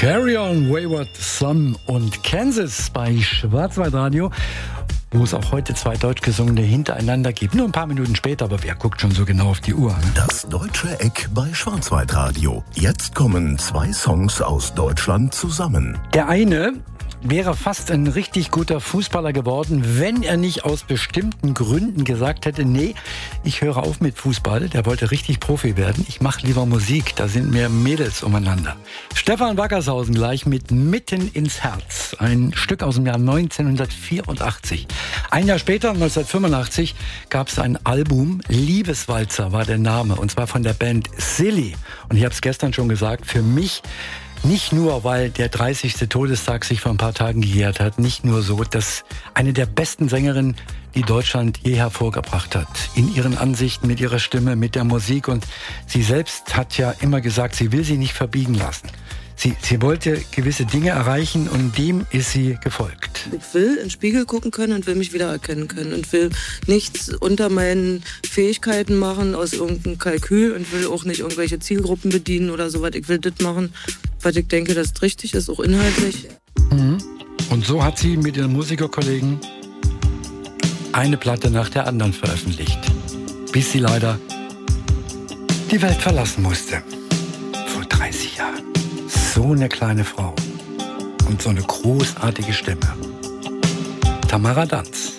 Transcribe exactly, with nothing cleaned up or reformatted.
Carry on, Wayward Son und Kansas bei Schwarzwaldradio, wo es auch heute zwei deutsch gesungene hintereinander gibt. Nur ein paar Minuten später, aber wer guckt schon so genau auf die Uhr? Ne? Das Deutsche Eck bei Schwarzwaldradio. Jetzt kommen zwei Songs aus Deutschland zusammen. Der eine wäre fast ein richtig guter Fußballer geworden, wenn er nicht aus bestimmten Gründen gesagt hätte, nee, ich höre auf mit Fußball. Der wollte richtig Profi werden. Ich mache lieber Musik, da sind mehr Mädels umeinander. Stefan Wackershausen gleich mit Mitten ins Herz. Ein Stück aus dem Jahr neunzehnhundertvierundachtzig. Ein Jahr später, neunzehnhundertfünfundachtzig, gab es ein Album. Liebeswalzer war der Name, und zwar von der Band Silly. Und ich habe es gestern schon gesagt, für mich nicht nur, weil der dreißigste Todestag sich vor ein paar Tagen gejährt hat, nicht nur so, dass eine der besten Sängerinnen, die Deutschland je hervorgebracht hat, in ihren Ansichten, mit ihrer Stimme, mit der Musik. Und sie selbst hat ja immer gesagt, sie will sie nicht verbiegen lassen. Sie, sie wollte gewisse Dinge erreichen und dem ist sie gefolgt. Ich will in den Spiegel gucken können und will mich wiedererkennen können und will nichts unter meinen Fähigkeiten machen aus irgendeinem Kalkül und will auch nicht irgendwelche Zielgruppen bedienen oder sowas. Ich will das machen, was ich denke, dass es richtig ist, auch inhaltlich. Mhm. Und so hat sie mit ihren Musikerkollegen eine Platte nach der anderen veröffentlicht, bis sie leider die Welt verlassen musste. Vor dreißig Jahren. So eine kleine Frau und so eine großartige Stimme. Tamara Danz.